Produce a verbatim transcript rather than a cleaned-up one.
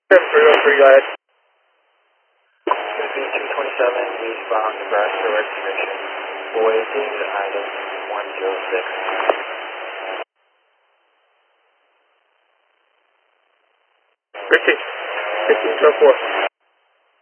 three oh three, guys. B two twenty-seven, eastbound Nebraska registration, awaiting item one zero six. fifteen, fifteen, twelve four.